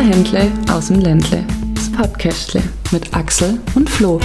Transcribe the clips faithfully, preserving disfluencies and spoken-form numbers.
Händle aus dem Ländle. Das Podcastle mit Axel und Flo.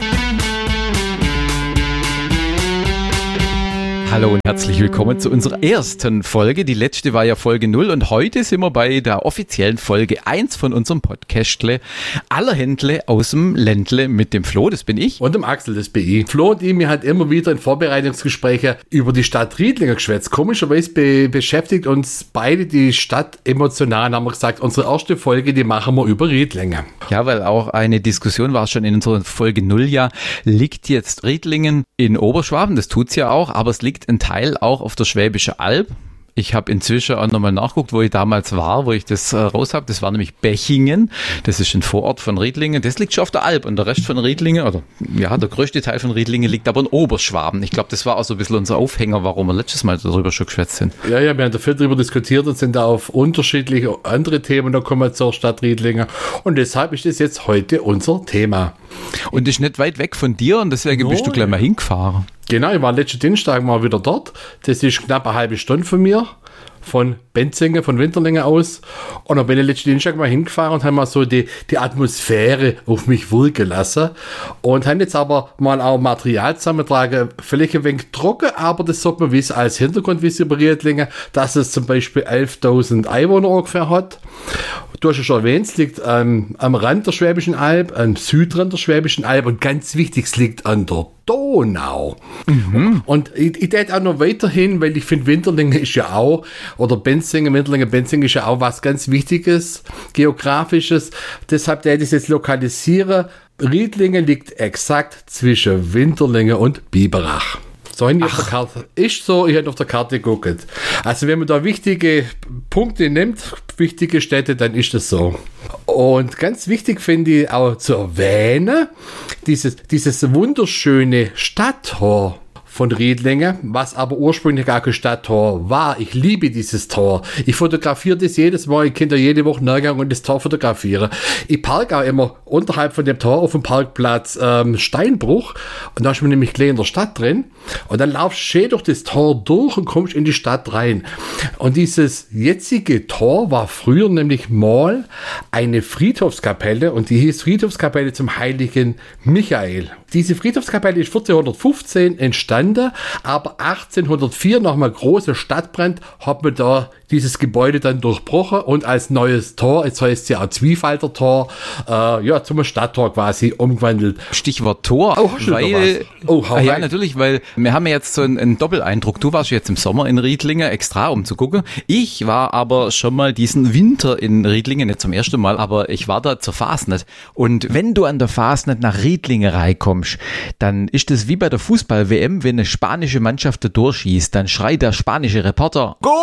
Hallo und herzlich willkommen zu unserer ersten Folge. Die letzte war ja Folge null und heute sind wir bei der offiziellen Folge eins von unserem Podcastle aller Händle aus dem Ländle mit dem Flo, das bin ich. Und dem Axel, das bin ich. Flo und ich, wir hat immer wieder in Vorbereitungsgesprächen über die Stadt Riedlingen geschwätzt. Komischerweise be- beschäftigt uns beide die Stadt emotional. Dann haben wir gesagt, unsere erste Folge, die machen wir über Riedlingen. Ja, weil auch eine Diskussion war schon in unserer Folge null ja, liegt jetzt Riedlingen in Oberschwaben, das tut's ja auch, aber es liegt ein Teil auch auf der Schwäbische Alb. Ich habe inzwischen auch nochmal nachgeguckt, wo ich damals war, wo ich das äh, raus habe. Das war nämlich Bechingen. Das ist ein Vorort von Riedlingen. Das liegt schon auf der Alb. Und der Rest von Riedlingen, oder ja, der größte Teil von Riedlingen liegt aber in Oberschwaben. Ich glaube, das war auch so ein bisschen unser Aufhänger, warum wir letztes Mal darüber schon geschwätzt sind. Ja, ja, wir haben dafür darüber diskutiert und sind da auf unterschiedliche andere Themen da kommen wir zur Stadt Riedlingen. Und deshalb ist das jetzt heute unser Thema. Und das ist nicht weit weg von dir und deswegen no, bist du gleich mal hingefahren. Genau, ich war letzten Dienstag mal wieder dort. Das ist knapp eine halbe Stunde von mir, von Benzingen, von Winterlingen aus. Und dann bin ich letzten Dienstag mal hingefahren und habe mal so die, die Atmosphäre auf mich wirken lassen. Und habe jetzt aber mal auch Material zusammengetragen, vielleicht ein wenig trocken, aber das sollte man wissen als Hintergrundwissen über Riedlingen, dass es zum Beispiel elftausend Einwohner ungefähr hat. Du hast ja schon erwähnt, es liegt ähm, am Rand der Schwäbischen Alb, am Südrand der Schwäbischen Alb und ganz wichtig, es liegt an der Donau. Mhm. Und ich, ich denke auch noch weiterhin, weil ich finde, Winterlingen ist ja auch, oder Benzingen, Winterlingen, Benzingen ist ja auch was ganz Wichtiges, Geografisches. Deshalb werde ich es jetzt lokalisieren. Riedlingen liegt exakt zwischen Winterlingen und Biberach. So hin auf der Karte. Ist so, ich hätte auf der Karte geguckt. Also wenn man da wichtige Punkte nimmt, wichtige Städte, dann ist das so. Und ganz wichtig finde ich auch zu erwähnen, dieses, dieses wunderschöne Stadttor von Riedlingen, was aber ursprünglich gar kein Stadttor war. Ich liebe dieses Tor. Ich fotografiere das jedes Mal. Ich kann da jede Woche nachgehen und das Tor fotografieren. Ich parke auch immer unterhalb von dem Tor auf dem Parkplatz ähm, Steinbruch. Und da ist man nämlich gleich in der Stadt drin. Und dann laufst du schön durch das Tor durch und kommst in die Stadt rein. Und dieses jetzige Tor war früher nämlich mal eine Friedhofskapelle und die hieß Friedhofskapelle zum heiligen Michael. Diese Friedhofskapelle ist vierzehnhundertfünfzehn entstanden, aber achtzehnhundertvier nach einem großen Stadtbrand hat man da dieses Gebäude dann durchbrochen und als neues Tor, jetzt heißt es ja auch Zwiefalter-Tor, äh, ja, zum Stadttor quasi umgewandelt. Stichwort Tor, oh, weil, oh, ah, ja, natürlich, weil wir haben ja jetzt so einen, einen Doppeleindruck. Du warst jetzt im Sommer in Riedlingen extra, um zu gucken. Ich war aber schon mal diesen Winter in Riedlingen, nicht zum ersten Mal, aber ich war da zur Fasnet. Und wenn du an der Fasnet nach Riedlingen reinkommst, dann ist das wie bei der Fußball-W M, wenn eine spanische Mannschaft da durchschießt, dann schreit der spanische Reporter Goal!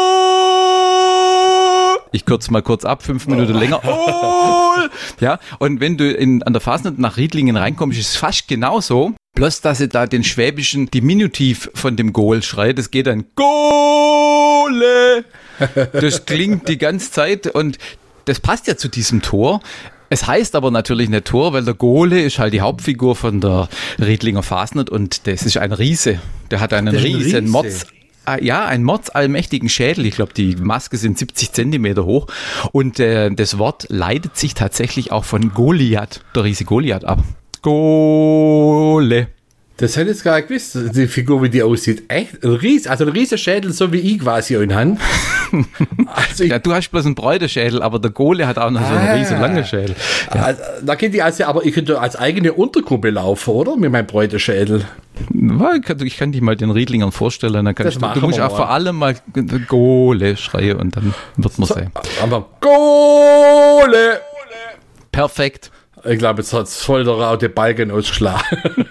Ich kürze mal kurz ab, fünf Minuten länger. Goal! Ja, und wenn du in, an der Fasnet nach Riedlingen reinkommst, ist es fast genauso. Bloß, dass sie da den schwäbischen Diminutiv von dem Goal schreit, das geht dann Goale! Das klingt die ganze Zeit und das passt ja zu diesem Tor. Es heißt aber natürlich nicht Tor, weil der Goale ist halt die Hauptfigur von der Riedlinger Fasnet und das ist ein Riese. Der hat einen riesen Mords, ja, einen mordsallmächtigen Schädel. Ich glaube, die Maske sind siebzig Zentimeter hoch und äh, das Wort leitet sich tatsächlich auch von Goliath, der Riese Goliath, ab. Goale. Das hätte ich jetzt gar nicht gewusst, die Figur, wie die aussieht. Echt? Ein Ries, also ein riesen Schädel, so wie ich quasi in Hand. Also ja, du hast bloß einen Bräuterschädel, aber der Gole hat auch noch ah, so einen riesen langen Schädel. Ja. Also, da könnte ich also, aber ich könnte als eigene Untergruppe laufen, oder? Mit meinem Bräuterschädel. Ich kann, ich kann dich mal den Riedlingern vorstellen. Dann kannst du, du musst auch mal vor allem mal Gole schreien und dann wird man so, sehen. Aber Gole! Perfekt. Ich glaube, jetzt hat es voll der raute Balken ausgeschlagen.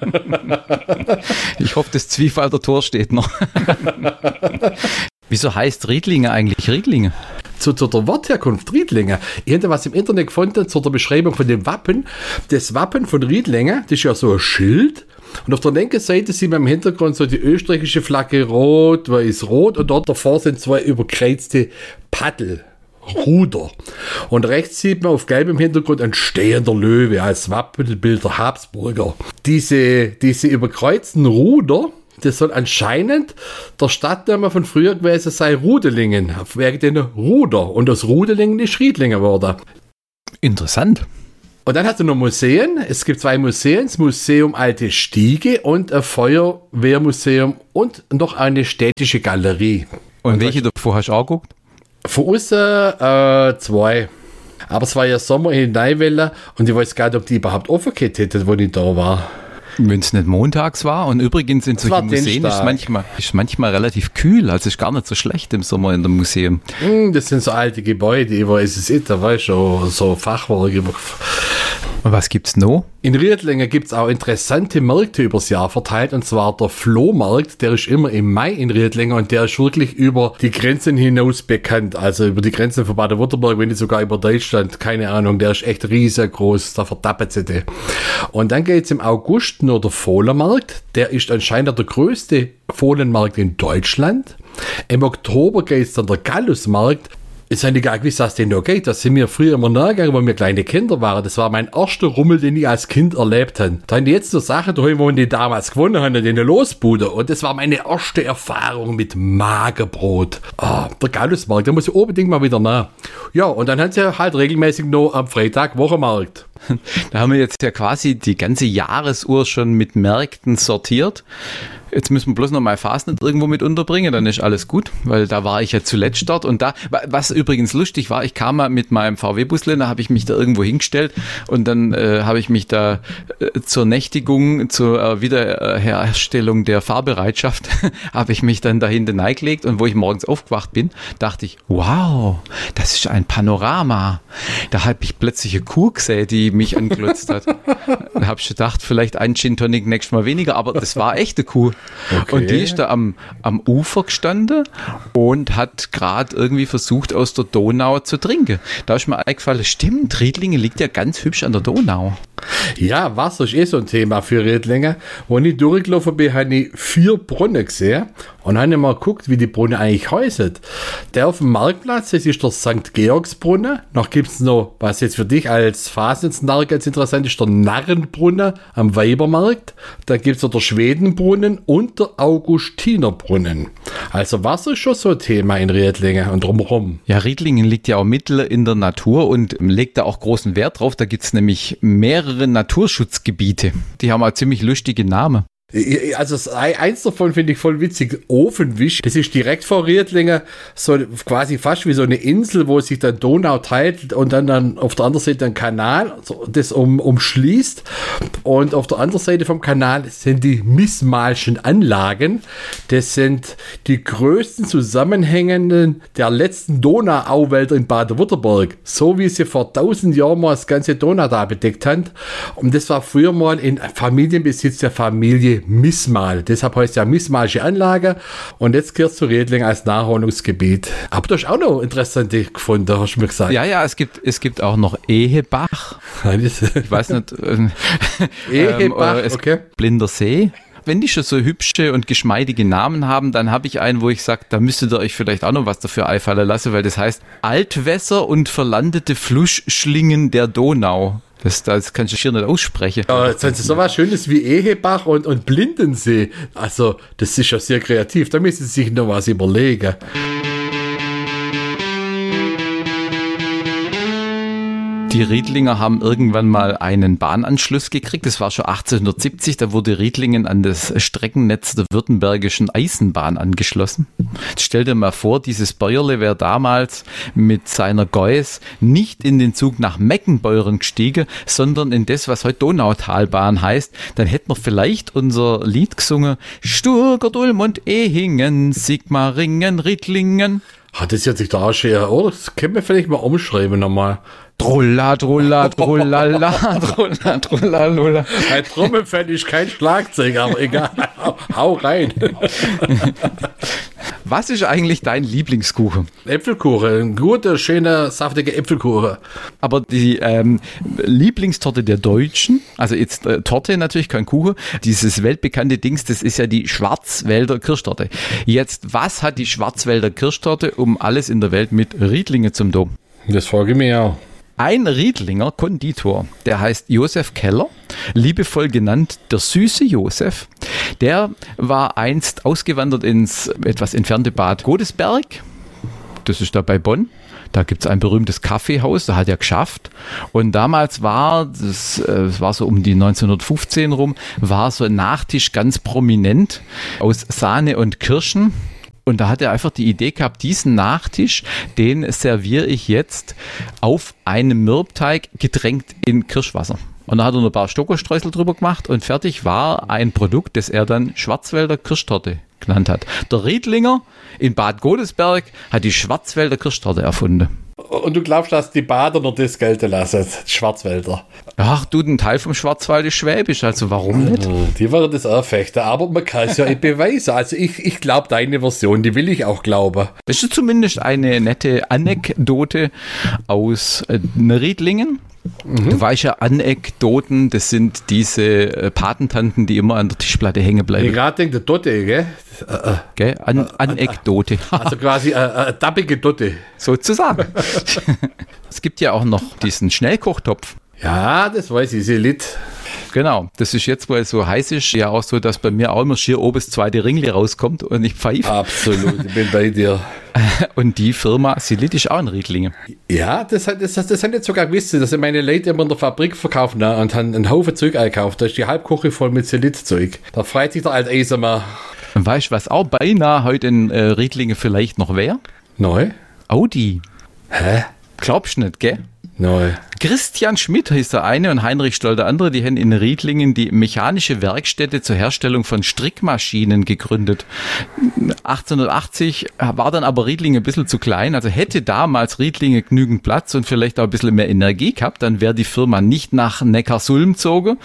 Ich hoffe, das Zwiefalter Tor steht noch. Wieso heißt Riedlingen eigentlich Riedlingen? Zu, zu der Wortherkunft Riedlingen. Ich hätte was im Internet gefunden zu der Beschreibung von dem Wappen. Das Wappen von Riedlingen, das ist ja so ein Schild. Und auf der linken Seite sieht man im Hintergrund so die österreichische Flagge rot, weiß rot und dort davor sind zwei überkreuzte Paddel. Ruder. Und rechts sieht man auf gelbem Hintergrund ein stehender Löwe als Wappenbild der Habsburger. Diese, diese überkreuzten Ruder, das soll anscheinend der Stadtname von früher gewesen sein, Rudelingen, wegen den Ruder. Und aus Rudelingen ist Riedlingen geworden. Interessant. Und dann hast du noch Museen. Es gibt zwei Museen, das Museum Alte Stiege und ein Feuerwehrmuseum und noch eine städtische Galerie. Und, und welche davor hast du auch geguckt? Von außen äh, zwei. Aber es war ja Sommer in Neiwelle und ich weiß gar nicht, ob die überhaupt offen gehabt hätten, wo ich da war. Wenn es nicht montags war. Und übrigens in solchen Museen ist manchmal, ist manchmal relativ kühl. Also ist gar nicht so schlecht im Sommer in dem Museum. Das sind so alte Gebäude, über es ist da weißt du, so Fachwerke. Und was gibt's noch? In Riedlingen gibt es auch interessante Märkte übers Jahr verteilt, und zwar der Flohmarkt, der ist immer im Mai in Riedlingen und der ist wirklich über die Grenzen hinaus bekannt, also über die Grenzen von Baden-Württemberg, wenn nicht sogar über Deutschland, keine Ahnung, der ist echt riesengroß, da verdappelt sie die. Und dann geht es im August nur der Fohlenmarkt, der ist anscheinend der größte Fohlenmarkt in Deutschland. Im Oktober geht es dann der Gallusmarkt. Ich habe nicht gewusst, dass den noch geht. Das sind wir früher immer nachgegangen, weil wir kleine Kinder waren. Das war mein erster Rummel, den ich als Kind erlebt habe. Da haben die jetzt so Sachen daheim, wo die damals gewonnen haben, in der Losbude. Und das war meine erste Erfahrung mit Magerbrot. Ah, der Gallusmarkt, da muss ich unbedingt mal wieder nach. Ja, und dann haben sie halt regelmäßig noch am Freitag Wochenmarkt. Da haben wir jetzt ja quasi die ganze Jahresuhr schon mit Märkten sortiert. Jetzt müssen wir bloß noch mal Fastnet irgendwo mit unterbringen, dann ist alles gut, weil da war ich ja zuletzt dort. Und da, was übrigens lustig war, ich kam mal mit meinem V W-Busle, da habe ich mich da irgendwo hingestellt und dann äh, habe ich mich da äh, zur Nächtigung, zur äh, Wiederherstellung der Fahrbereitschaft, habe ich mich dann da hinten reingelegt, und wo ich morgens aufgewacht bin, dachte ich, wow, das ist ein Panorama. Da habe ich plötzlich eine Kuh gesehen, die mich anglotzt hat. Da habe ich gedacht, vielleicht ein Gin Tonic nächstes Mal weniger, aber das war echte Kuh. Okay. Und die ist da am, am Ufer gestanden und hat gerade irgendwie versucht, aus der Donau zu trinken. Da ist mir eingefallen, stimmt, Riedlingen liegt ja ganz hübsch an der Donau. Ja, Wasser ist eh so ein Thema für Riedlingen. Wo ich durchgelaufen bin, habe ich vier Brunnen gesehen und habe mal geguckt, wie die Brunnen eigentlich heißen. Der auf dem Marktplatz, das ist der Sankt Georgsbrunnen. Noch gibt es noch, was jetzt für dich als Fasnitznarr ganz interessant ist, der Narrenbrunnen am Weibermarkt. Dann gibt es noch der Schwedenbrunnen und der Augustinerbrunnen. Also Wasser ist schon so ein Thema in Riedlingen und drumherum. Ja, Riedlingen liegt ja auch mitten in der Natur und legt da auch großen Wert drauf. Da gibt es nämlich mehrere Naturschutzgebiete. Die haben auch ziemlich lustige Namen. Also eins davon finde ich voll witzig, Ofenwisch, das ist direkt vor Riedlingen, so quasi fast wie so eine Insel, wo sich dann Donau teilt und dann, dann auf der anderen Seite ein Kanal, das um, umschließt, und auf der anderen Seite vom Kanal sind die Missmalschen Anlagen, das sind die größten zusammenhängenden der letzten Donauauwälder in Baden-Württemberg, so wie sie vor tausend Jahren mal das ganze Donau da bedeckt haben, und das war früher mal in Familienbesitz der Familie Missmal. Deshalb heißt ja Missmalsche Anlage, und jetzt gehört zu Riedlingen als Naherholungsgebiet. Aber du hast auch noch interessante gefunden, hast du mir gesagt. Ja, ja, es gibt, es gibt auch noch Ehebach. Ich weiß nicht. Äh, Ehebach, ähm, okay. Blinder See. Wenn die schon so hübsche und geschmeidige Namen haben, dann habe ich einen, wo ich sage, da müsstet ihr euch vielleicht auch noch was dafür einfallen lassen, weil das heißt Altwässer und verlandete Flussschlingen der Donau. Das, das kannst du hier nicht aussprechen. Ja, jetzt haben sie so was Schönes wie Ehebach und, und Blindensee. Also, das ist ja sehr kreativ. Da müssen sie sich noch was überlegen. Die Riedlinger haben irgendwann mal einen Bahnanschluss gekriegt. Das war schon achtzehnhundertsiebzig. Da wurde Riedlingen an das Streckennetz der Württembergischen Eisenbahn angeschlossen. Jetzt stell dir mal vor, dieses Bäuerle wäre damals mit seiner Geuss nicht in den Zug nach Meckenbeuren gestiegen, sondern in das, was heute Donautalbahn heißt. Dann hätten wir vielleicht unser Lied gesungen. Sturgert, Ulm und Ehingen, Sigmaringen, Riedlingen. Hat das jetzt nicht da schon, oder? Das können wir vielleicht mal umschreiben nochmal. Trulla, trulla, trullala, trulla, trullala. Ein Trommelfell ist kein Schlagzeug, aber egal. Hau rein. Was ist eigentlich dein Lieblingskuchen? Äpfelkuchen, ein guter, schöner, saftiger Äpfelkuchen. Aber die ähm, Lieblingstorte der Deutschen, also jetzt äh, Torte natürlich, kein Kuchen, dieses weltbekannte Dings, das ist ja die Schwarzwälder Kirschtorte. Jetzt, was hat die Schwarzwälder Kirschtorte um alles in der Welt mit Riedlingen zum tun? Das frage ich mir auch. Ein Riedlinger Konditor, der heißt Josef Keller, liebevoll genannt der süße Josef, der war einst ausgewandert ins etwas entfernte Bad Godesberg, das ist da bei Bonn. Da gibt es ein berühmtes Kaffeehaus, da hat er geschafft. Und damals war, das, das war so um die neunzehnhundertfünfzehn rum, war so ein Nachtisch ganz prominent aus Sahne und Kirschen. Und da hat er einfach die Idee gehabt, diesen Nachtisch, den serviere ich jetzt auf einem Mürbteig getränkt in Kirschwasser. Und da hat er noch ein paar Schokostreusel drüber gemacht und fertig war ein Produkt, das er dann Schwarzwälder Kirschtorte genannt hat. Der Riedlinger in Bad Godesberg hat die Schwarzwälder Kirschtorte erfunden. Und du glaubst, dass die Bader noch das gelten lassen, die Schwarzwälder? Ach du, ein Teil vom Schwarzwald ist schwäbisch, also warum nicht? Die werden das auch fechten, aber man kann es ja nicht beweisen. Also ich, ich glaube deine Version, die will ich auch glauben. Das ist zumindest eine nette Anekdote aus äh, Riedlingen. Mhm. Du weißt ja, Anekdoten, das sind diese äh, Patentanten, die immer an der Tischplatte hängen bleiben. Ich gerade denke, der Dotte, gell? Äh, gell? An, Anekdote. Also quasi eine äh, äh, dappige Dotte. Sozusagen. Es gibt ja auch noch diesen Schnellkochtopf. Ja, das weiß ich, sie litt. Genau, das ist jetzt, weil es so heiß ist, ja auch so, dass bei mir auch immer schier oben das zweite Ringli rauskommt und ich pfeife. Absolut, ich bin bei dir. Und die Firma Silit ist auch in Riedlingen. Ja, das hat das, das, das haben jetzt sogar gewusst, dass meine Leute immer in der Fabrik verkaufen ne, und haben einen Haufen Zeug eingekauft. Da ist die Halbkoche voll mit Silit-Zeug. Da freut sich der alte Eisenmann. Und weißt du, was auch beinahe heute in äh, Riedlingen vielleicht noch wäre? Neu? Audi. Hä? Glaubst du nicht, gell? Neu. Christian Schmidt hieß der eine und Heinrich Stoll der andere, die haben in Riedlingen die mechanische Werkstätte zur Herstellung von Strickmaschinen gegründet. achtzehnhundertachtzig war dann aber Riedlingen ein bisschen zu klein, also hätte damals Riedlingen genügend Platz und vielleicht auch ein bisschen mehr Energie gehabt, dann wäre die Firma nicht nach Neckarsulm gezogen.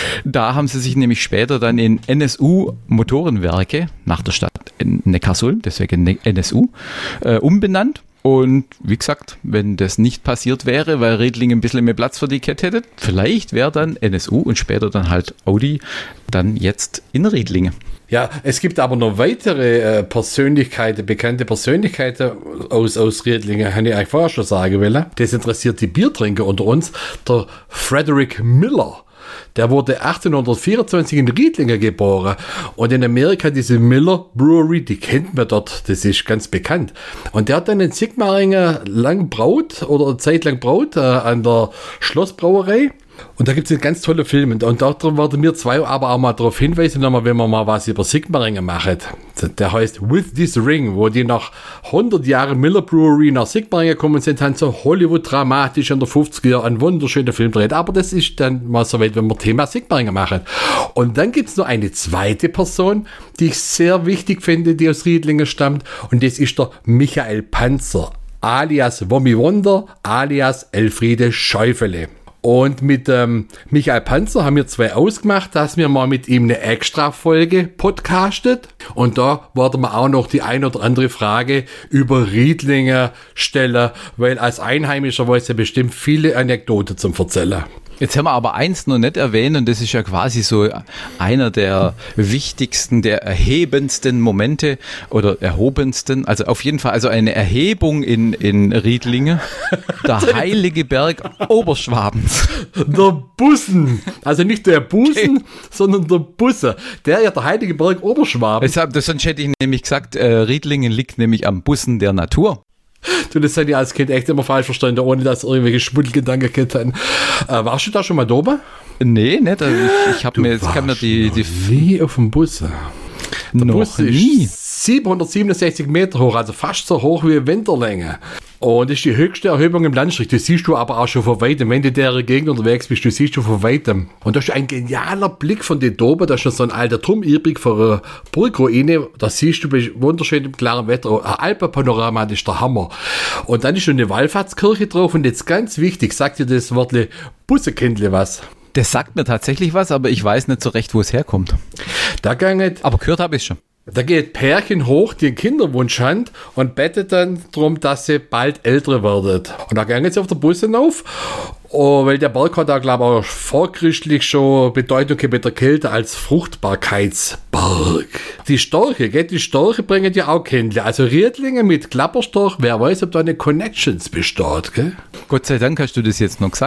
Da haben sie sich nämlich später dann in N S U Motorenwerke, nach der Stadt in Neckarsulm, deswegen N S U, äh, umbenannt. Und wie gesagt, wenn das nicht passiert wäre, weil Riedlingen ein bisschen mehr Platz für die Kette hätte, vielleicht wäre dann N S U und später dann halt Audi dann jetzt in Riedlingen. Ja, es gibt aber noch weitere äh, Persönlichkeiten, bekannte Persönlichkeiten aus, aus Riedlingen, habe ich eigentlich vorher schon sagen wollen. Das interessiert die Biertrinker unter uns. Der Frederick Miller. Der wurde achtzehnhundertvierundzwanzig in Riedlingen geboren und in Amerika diese Miller Brewery, die kennt man dort, das ist ganz bekannt. Und der hat dann in Sigmaringen lang braut oder eine Zeit lang braut äh, an der Schlossbrauerei. Und da gibt es einen ganz tollen Film. Und darum werden wir zwei aber auch mal darauf hinweisen, wenn wir mal was über Sigmaringen machen. Der heißt With This Ring, wo die nach hundert Jahren Miller Brewery nach Sigmaringen gekommen sind, haben so Hollywood-dramatisch in der fünfziger Jahre einen wunderschönen Film gedreht. Aber das ist dann mal so weit, wenn wir Thema Sigmaringen machen. Und dann gibt es noch eine zweite Person, die ich sehr wichtig finde, die aus Riedlingen stammt. Und das ist der Michael Panzer, alias Wommi Wonder, alias Elfriede Schäufele. Und mit ähm, Michael Panzer haben wir zwei ausgemacht, dass wir mal mit ihm eine Extra-Folge podcastet. Und da werden wir auch noch die ein oder andere Frage über Riedlingen stellen, weil als Einheimischer weiß er bestimmt viele Anekdoten zum Erzählen. Jetzt haben wir aber eins noch nicht erwähnt und das ist ja quasi so einer der wichtigsten, der erhebendsten Momente oder erhobensten, also auf jeden Fall also eine Erhebung in, in Riedlingen, der Heilige Berg Oberschwabens. Der Bussen, also nicht der Busen, okay, sondern der Busse, der ja der Heilige Berg Oberschwaben. Deshalb, das, sonst hätte ich nämlich gesagt, äh, Riedlingen liegt nämlich am Bussen der Natur. Du, das hätte ich als Kind echt immer falsch verstanden, ohne dass irgendwelche Schmuddelgedanken gehabt haben. Äh, warst du da schon mal da oben? Nee, nicht. Also ich ich habe mir jetzt kann mir die, die wie auf dem Bus. Der noch Bus nie. ist siebenhundertsiebenundsechzig Meter hoch, also fast so hoch wie Winterlänge. Und das ist die höchste Erhebung im Landstrich. Das siehst du aber auch schon von weitem. Wenn du in der Gegend unterwegs bist, du siehst du von weitem. Und das ist ein genialer Blick von den oben. Da ist schon so ein alter Turm übrig für eine Burgruine. Da siehst du wunderschön im klaren Wetter. Ein Alpenpanorama, das ist der Hammer. Und dann ist schon eine Wallfahrtskirche drauf. Und jetzt ganz wichtig, sagt dir das Wortle Bussekindle was? Das sagt mir tatsächlich was, aber ich weiß nicht so recht, wo es herkommt. Da ganget, aber gehört habe ich schon. Da geht Pärchen hoch, die einen Kinderwunsch haben und bettet dann darum, dass sie bald älter werden. Und da gehen sie auf der Bus hinauf, oh, weil der Berg hat da, glaube ich, auch vorchristlich schon Bedeutung mit der Kälte als Fruchtbarkeitsberg. Die Storche, gell? Die Storche bringen ja auch Kindle. Also Riedlingen mit Klapperstorch, wer weiß, ob da eine Connections besteht, gell? Gott sei Dank hast du das jetzt noch gesagt.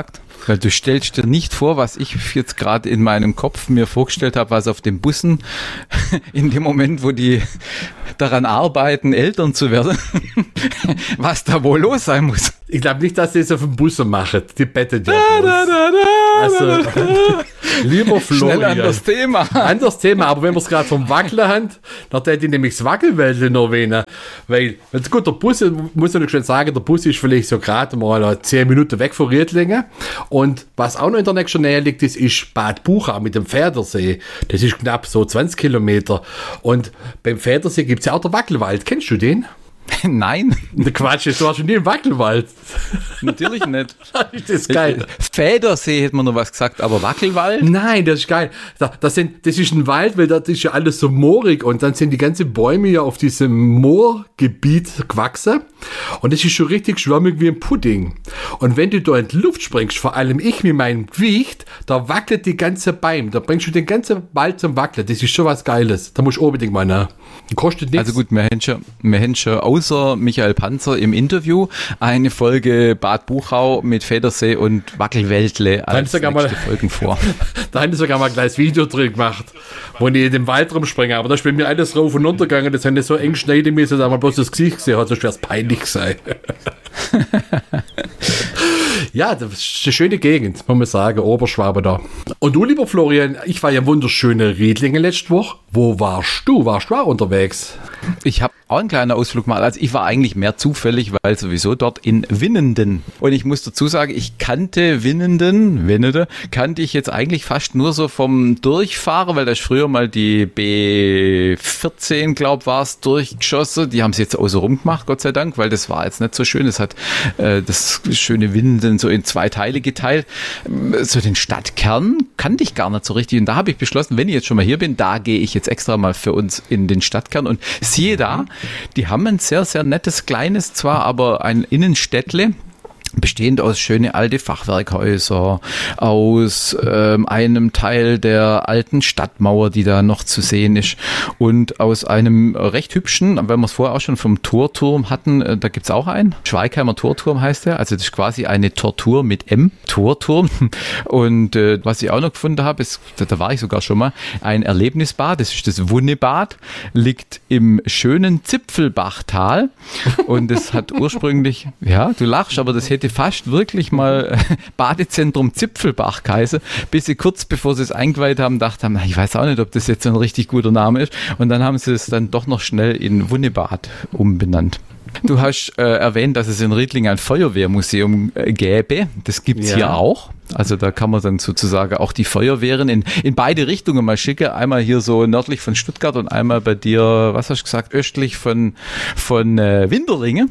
Weil du stellst dir nicht vor, was ich jetzt gerade in meinem Kopf mir vorgestellt habe, was auf den Bussen in dem Moment, wo die daran arbeiten, Eltern zu werden, was da wohl los sein muss. Ich glaube nicht, dass sie es auf dem Bus machen. Die bettet ja Da, da, da, da, Also, da, da. lieber Florian. Schnell anderes Thema. Anderes Thema, aber wenn wir es gerade vom Wackeln haben, dann hätte ich nämlich das Wackelwäldle noch erwähnen. Weil, jetzt gut, der Bus, muss ich noch schnell sagen, der Bus ist vielleicht so gerade mal zehn Minuten weg von Riedlingen. Und was auch noch in der nächsten Nähe liegt, ist, ist Bad Buchau mit dem Pfädersee. Das ist knapp so zwanzig Kilometer. Und beim Pfädersee gibt es ja auch den Wackelwald. Kennst du den? Nein. Der Quatsch, du warst schon nie im Wackelwald. Natürlich nicht. Das ist geil. Federsee hätte man noch was gesagt, aber Wackelwald? Nein, das ist geil. Da, das, sind, das ist ein Wald, weil das ist ja alles so moorig und dann sind die ganzen Bäume ja auf diesem Moorgebiet gewachsen und das ist schon richtig schwammig wie ein Pudding. Und wenn du da in die Luft springst, vor allem ich mit meinem Gewicht, da wackelt die ganze Baum. Da bringst du den ganzen Wald zum Wackeln. Das ist schon was Geiles. Da musst du unbedingt mal nach. Kostet nichts. Also gut, wir haben schon, wir haben schon außer Michael Panzer im Interview eine Folge Bad Buchau mit Federsee und Wackelwäldle als nächste mal, Folgen vor. Da haben sie sogar mal ein kleines Video drin gemacht, wo die in den Wald rumspringen. Aber da ist bei mir alles rauf und runter gegangen. Das haben die so eng schneiden müssen, dass man bloß das Gesicht gesehen hat, sonst wäre es peinlich sein. Ja, das ist eine schöne Gegend, muss man sagen, Oberschwabe da. Und du, lieber Florian, ich war ja in wunderschöne Riedlingen letzte Woche. Wo warst du? Warst du auch unterwegs? Ich habe auch einen kleinen Ausflug mal. Also ich war eigentlich mehr zufällig, weil sowieso dort in Winnenden. Und ich muss dazu sagen, ich kannte Winnenden, Winnende, kannte ich jetzt eigentlich fast nur so vom Durchfahren, weil da ist früher mal die B vierzehn, glaub war es, durchgeschossen. Die haben es jetzt außer rum gemacht, Gott sei Dank, weil das war jetzt nicht so schön. Es hat äh, das schöne Winnenden so in zwei Teile geteilt. So den Stadtkern kannte ich gar nicht so richtig. Und da habe ich beschlossen, wenn ich jetzt schon mal hier bin, da gehe ich jetzt extra mal für uns in den Stadtkern. Und siehe da, die haben ein sehr, sehr nettes, kleines zwar, aber ein Innenstädtle, bestehend aus schöne alte Fachwerkhäuser, aus ähm, einem Teil der alten Stadtmauer, die da noch zu sehen ist, und aus einem recht hübschen, wenn wir es vorher auch schon vom Torturm hatten, äh, da gibt es auch einen, Schweigheimer Torturm heißt der, also das ist quasi eine Tortur mit M, Torturm. Und äh, was ich auch noch gefunden habe, ist, da war ich sogar schon mal, ein Erlebnisbad, das ist das Wunnebad, liegt im schönen Zipfelbachtal und das hat ursprünglich, ja, du lachst, aber das hätte fast wirklich mal Badezentrum Zipfelbach geheißen, bis sie kurz bevor sie es eingeweiht haben, dacht haben, ich weiß auch nicht, ob das jetzt ein richtig guter Name ist. Und dann haben sie es dann doch noch schnell in Wunnebad umbenannt. Du hast äh, erwähnt, dass es in Riedlingen ein Feuerwehrmuseum äh, gäbe. Das gibt es ja hier auch. Also da kann man dann sozusagen auch die Feuerwehren in, in beide Richtungen mal schicken. Einmal hier so nördlich von Stuttgart und einmal bei dir, was hast du gesagt, östlich von, von äh, Winterlingen.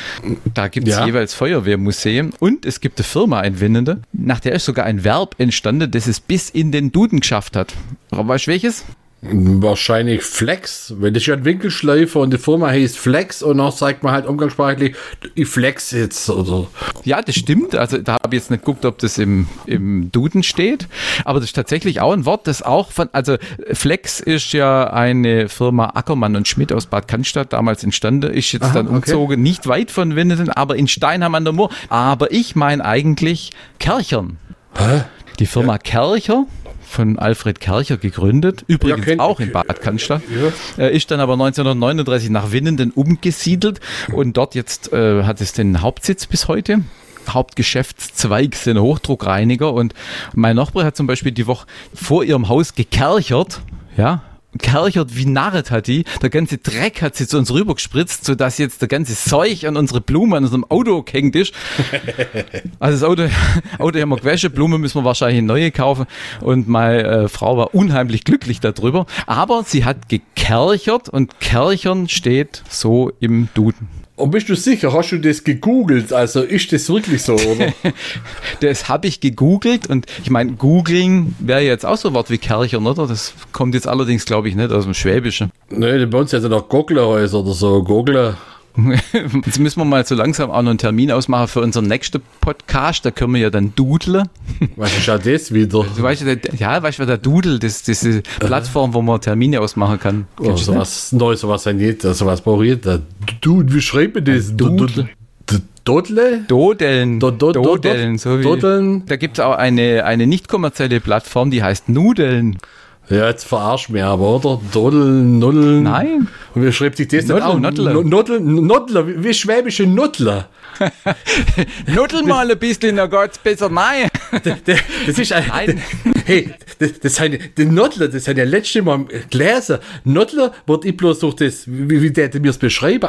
Da gibt es ja jeweils Feuerwehrmuseen. Und es gibt eine Firma in Winnende, nach der ist sogar ein Verb entstanden, das es bis in den Duden geschafft hat. Weißt du welches? Wahrscheinlich Flex, weil das ist ja ein Winkelschleifer und die Firma heißt Flex und dann sagt man halt umgangssprachlich, ich flex jetzt oder. Ja, das stimmt, also da habe ich jetzt nicht geguckt, ob das im, im Duden steht, aber das ist tatsächlich auch ein Wort, das auch von, also Flex ist ja eine Firma Ackermann und Schmidt aus Bad Cannstatt, damals entstanden, ist jetzt Aha, dann umgezogen, okay. Nicht weit von Winnenden, aber in Steinheim an der Moor, aber ich meine eigentlich Kerchern. Hä? Die Firma ja. Kercher, von Alfred Kercher gegründet, übrigens ja, auch in Bad Cannstatt, ja. äh, ist dann aber neunzehnhundertneununddreißig nach Winnenden umgesiedelt und dort jetzt äh, hat es den Hauptsitz bis heute. Hauptgeschäftszweig sind Hochdruckreiniger und mein Nachbar hat zum Beispiel die Woche vor ihrem Haus gekerchert, ja, kerchert wie Narret hat die. Der ganze Dreck hat sie zu uns rüber gespritzt, sodass jetzt der ganze Zeug an unsere Blume, an unserem Auto gehängt ist. Also das Auto, Auto haben wir gewaschen, Blume müssen wir wahrscheinlich eine neue kaufen und meine äh, Frau war unheimlich glücklich darüber. Aber sie hat gekerchert und Kerchern steht so im Duden. Und bist du sicher, hast du das gegoogelt? Also ist das wirklich so, oder? Das habe ich gegoogelt und ich meine, googeln wäre jetzt auch so ein Wort wie Kerchern, oder? Das kommt jetzt allerdings, glaube ich, nicht aus dem Schwäbischen. Nein, bei uns hätte noch Goglerhäuser oder so, Gogler. Jetzt müssen wir mal so langsam auch noch einen Termin ausmachen für unseren nächsten Podcast, da können wir ja dann dudeln. Was ist ja das wieder? Du weißt ja, ja, weißt du, der Dudel, das, das ist diese Plattform, wo man Termine ausmachen kann. Oh, sowas Neues, sowas ja nicht, sowas brauche ich nicht. Dude, wie schreibt man das? Dudel. Dodle? Dodeln. Do, do, do, Dodeln. So wie, Dodeln. da gibt es auch eine, eine nicht kommerzielle Plattform, die heißt Nudeln. Ja, jetzt verarsch mir aber, oder? Dodeln, Nuddeln. Nein. Und wie schreibt sich das denn auch? Noddler. Noddler, Noddler, wie, wie schwäbische Noddler. Nuddel mal ein bisschen, dann geht's besser. Nein. Das ist ein, Nein. Hey, das, das sind die Noddler, das sind ja letzte Mal gelesen. Noddler wird ich bloß durch das, wie, wie der mir es beschreiben,